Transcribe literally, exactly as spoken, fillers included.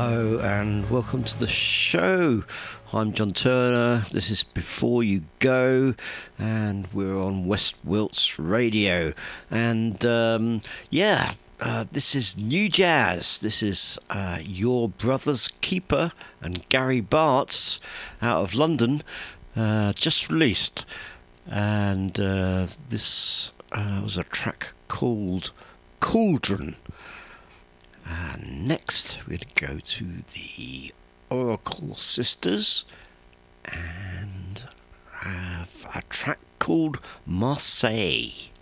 Hello and welcome to the show. I'm John Turner. This is Before You Go, and we're on West Wilts Radio. And um, yeah, uh, this is new jazz. This is uh, Your Brother's Keeper and Gary Bartz out of London, uh, just released. And uh, this uh, was a track called Cauldron. And next, we're going to go to the Oracle Sisters and have a track called Marseille.